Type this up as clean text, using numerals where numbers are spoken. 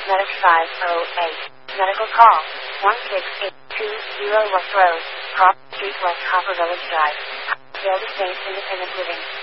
Medic 508. Medical call. 16820 West Road, Prop Street, West Hopper Village Drive. Field Estates Independent Living.